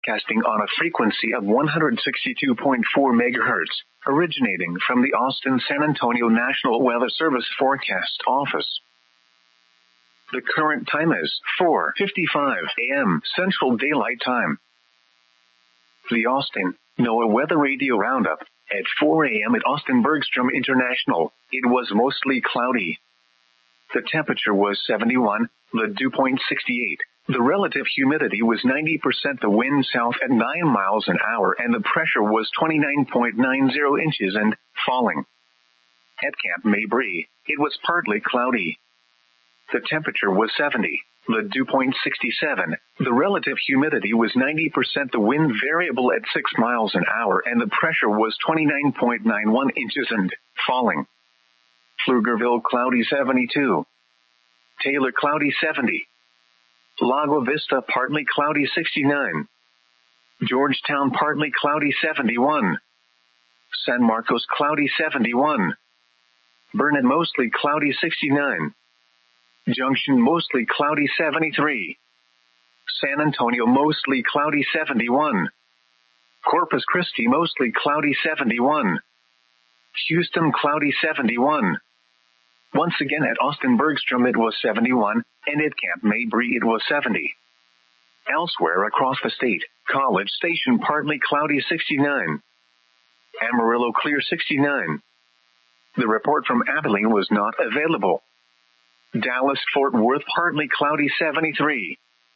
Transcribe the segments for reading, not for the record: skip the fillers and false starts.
broadcasting on a frequency of 162.4 MHz, originating from the Austin-San Antonio National Weather Service Forecast Office. The current time is 4:55 a.m. Central Daylight Time. The Austin NOAA Weather Radio Roundup. At 4 a.m. at Austin Bergstrom International, it was mostly cloudy. The temperature was 71, the dew point 68. The relative humidity was 90%, the wind south at 9 miles an hour, and the pressure was 29.90 inches and falling. At Camp Mabry, it was partly cloudy. The temperature was 70, the dew point 67. The relative humidity was 90%, the wind variable at 6 miles an hour, and the pressure was 29.91 inches and falling. Pflugerville cloudy 72. Taylor cloudy 70. Lago Vista partly cloudy 69. Georgetown partly cloudy 71. San Marcos cloudy 71. Burnet mostly cloudy 69. Junction mostly cloudy 73. San Antonio mostly cloudy 71. Corpus Christi mostly cloudy 71. Houston cloudy 71. Once again at Austin Bergstrom it was 71, and at Camp Mabry it was 70. Elsewhere across the state, College Station partly cloudy 69. Amarillo clear 69. The report from Abilene was not available. Dallas-Fort Worth partly cloudy 73.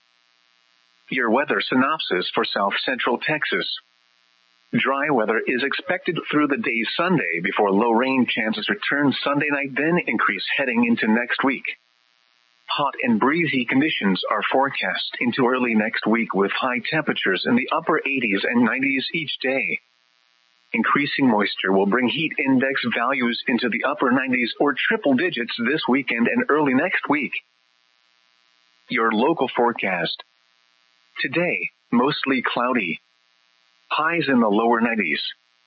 Your weather synopsis for South Central Texas. Dry weather is expected through the day Sunday before low rain chances return Sunday night, then increase heading into next week. Hot and breezy conditions are forecast into early next week with high temperatures in the upper 80s and 90s each day. Increasing moisture will bring heat index values into the upper 90s or triple digits this weekend and early next week. Your local forecast. Today, mostly cloudy. Highs in the lower 90s.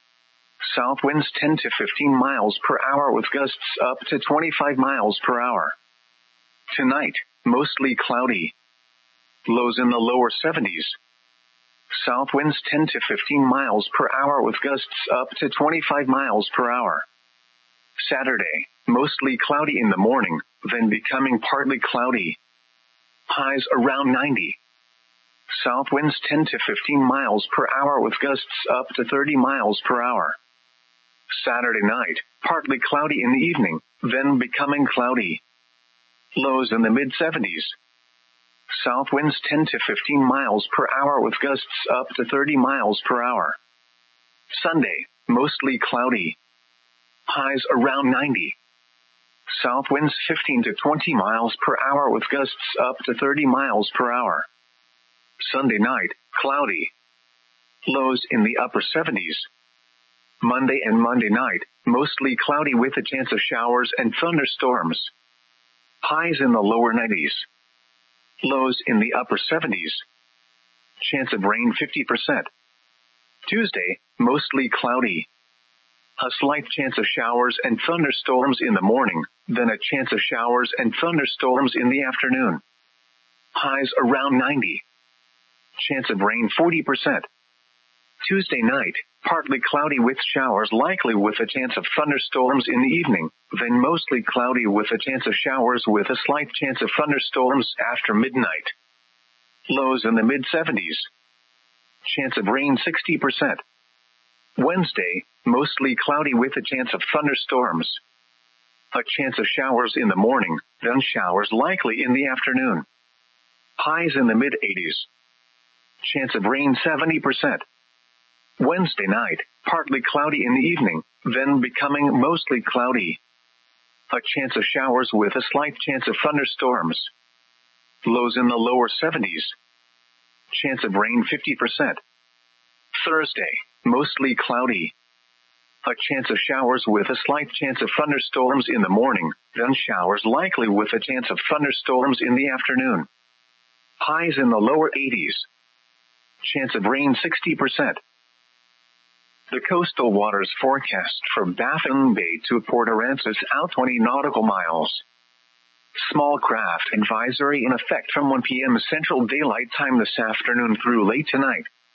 South winds 10 to 15 miles per hour with gusts up to 25 miles per hour. Tonight, mostly cloudy. Lows in the lower 70s. South winds 10 to 15 miles per hour with gusts up to 25 miles per hour. Saturday, mostly cloudy in the morning, then becoming partly cloudy. Highs around 90. South winds 10 to 15 miles per hour with gusts up to 30 miles per hour. Saturday night, partly cloudy in the evening, then becoming cloudy. Lows in the mid-70s. South winds 10 to 15 miles per hour with gusts up to 30 miles per hour. Sunday, mostly cloudy. Highs around 90. South winds 15 to 20 miles per hour with gusts up to 30 miles per hour. Sunday night, cloudy. Lows in the upper 70s. Monday and Monday night, mostly cloudy with a chance of showers and thunderstorms. Highs in the lower 90s. Lows in the upper 70s. Chance of rain 50%. Tuesday, mostly cloudy. A slight chance of showers and thunderstorms in the morning, then a chance of showers and thunderstorms in the afternoon. Highs around 90. Chance of rain 40%. Tuesday night, partly cloudy with showers likely with a chance of thunderstorms in the evening, then mostly cloudy with a chance of showers with a slight chance of thunderstorms after midnight. Lows in the mid-70s. Chance of rain 60%. Wednesday, mostly cloudy with a chance of thunderstorms. A chance of showers in the morning, then showers likely in the afternoon. Highs in the mid-80s. Chance of rain 70%. Wednesday night, partly cloudy in the evening, then becoming mostly cloudy. A chance of showers with a slight chance of thunderstorms. Lows in the lower 70s. Chance of rain 50%. Thursday, mostly cloudy. A chance of showers with a slight chance of thunderstorms in the morning, then showers likely with a chance of thunderstorms in the afternoon. Highs in the lower 80s. Chance of rain 60%. The coastal waters forecast from Baffin Bay to Port Aransas out 20 nautical miles. Small craft advisory in effect from 1 p.m. Central Daylight Time this afternoon through late tonight.